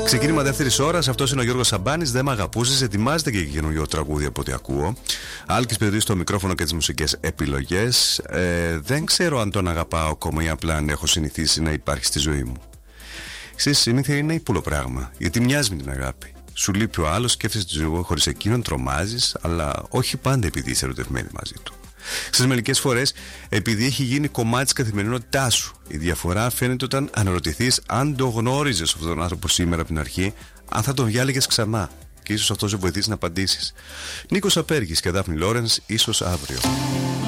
Ξεκίνημα δεύτερης ώρας. Αυτός είναι ο Γιώργος Σαμπάνης. Δεν μ' αγαπούσες. Ετοιμάζεται και καινούριο τραγούδι από ό,τι ακούω. Άλκης Πετρής στο μικρόφωνο και τις μουσικές επιλογές. Δεν ξέρω αν τον αγαπάω ακόμα ή απλά αν έχω συνηθίσει να υπάρχει στη ζωή μου. Ξέρεις, συνήθεια είναι ύπουλο πράγμα. Γιατί μοιάζει με την αγάπη. Σου λείπει ο άλλος, σκέφτεσαι τη ζωή, χωρίς εκείνον τρομάζεις, αλλά όχι πάντα επειδή είσαι ερωτευμένη μαζί του. Ξέρεις, μερικές φορές επειδή έχει γίνει κομμάτι της καθημερινότητάς σου. Η διαφορά φαίνεται όταν αναρωτηθείς αν το γνώριζες αυτόν τον άνθρωπο σήμερα από την αρχή, αν θα τον διάλεγες ξανά. Και ίσως αυτό σε βοηθήσει να απαντήσεις. Νίκος Απέργης και Δάφνη Λόρενς, ίσως αύριο.